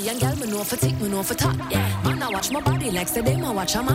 and girl me know for tick, me know for top. Yeah, man I watch my body like say them I watch a man.